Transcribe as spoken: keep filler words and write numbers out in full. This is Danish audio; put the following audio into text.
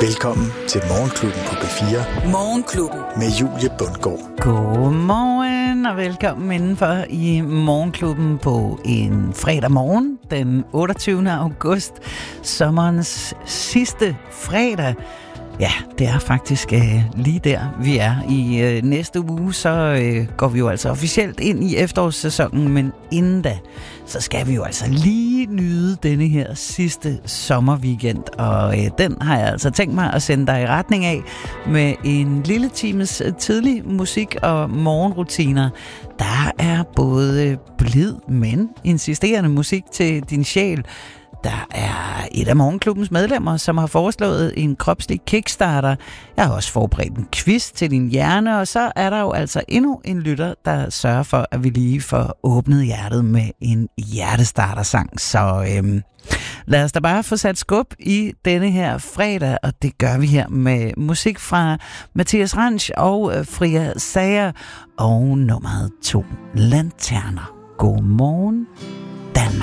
Velkommen til Morgenklubben på B fire. Morgenklubben. Med Julie Bundgaard. Godmorgen og velkommen indenfor i Morgenklubben på en fredag morgen, den otteogtyvende august, sommerens sidste fredag. Ja, det er faktisk øh, lige der, vi er. I øh, næste uge, så øh, går vi jo altså officielt ind i efterårssæsonen, men inden da, så skal vi jo altså lige nyde denne her sidste sommerweekend. Og øh, den har jeg altså tænkt mig at sende dig i retning af med en lille times tidlig musik og morgenrutiner. Der er både blid, men insisterende musik til din sjæl. Der er et af Morgenklubbens medlemmer, som har foreslået en kropslig kickstarter. Jeg har også forberedt en quiz til din hjerne, og så er der jo altså endnu en lytter, der sørger for, at vi lige får åbnet hjertet med en hjertestartersang. Så øhm, lad os da bare få sat skub i denne her fredag, og det gør vi her med musik fra Mathias Ranch og Fria Sager og nummeret to Lanterner. God morgen.